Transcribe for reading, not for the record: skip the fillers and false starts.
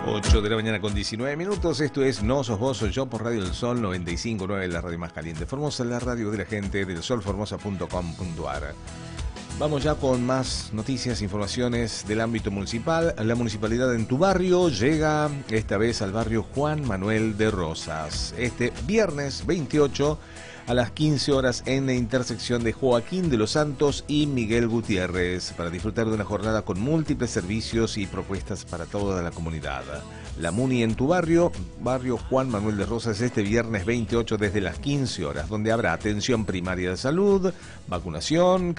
8 de la mañana con 19 minutos. Esto es No Sos Vos, Soy Yo por Radio del Sol 95.9, la radio más caliente de Formosa, la radio de la gente del solformosa.com.ar. Vamos ya con más noticias, informaciones del ámbito municipal. La municipalidad en tu barrio llega esta vez al barrio Juan Manuel de Rosas. Este viernes 28 a las 15 horas en la intersección de Joaquín de los Santos y Miguel Gutiérrez, para disfrutar de una jornada con múltiples servicios y propuestas para toda la comunidad. La Muni en tu barrio, barrio Juan Manuel de Rosas, este viernes 28 desde las 15 horas, donde habrá atención primaria de salud, vacunación,